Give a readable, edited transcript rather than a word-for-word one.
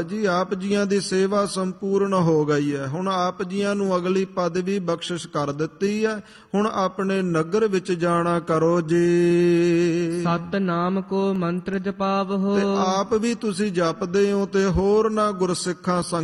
ਜੀ ਆਪ ਜੀਆਂ ਦੀ ਸੇਵਾ ਸੰਪੂਰਨ ਹੋ ਗਈ ਹੈ। ਹੁਣ ਆਪ ਜੀਆਂ ਨੂੰ ਅਗਲੀ ਪਦਵੀ ਬਖਸ਼ਿਸ਼ ਕਰ ਦਿੱਤੀ ਹੈ। ਹੁਣ ਆਪਣੇ ਨਗਰ ਵਿੱਚ ਜਾਣਾ ਕਰੋ ਜੀ। ਸਤਿਨਾਮ ਕੋ ਮੰਤਰ ਜਪਾਵਹੋ। ਤੇ ਆਪ ਵੀ ਤੁਸੀਂ ਜਪਦੇ ਹੋ ਤੇ ਹੋਰ ਨਾ ਗੁਰਸਿੱਖਾਂ ਸੰਗ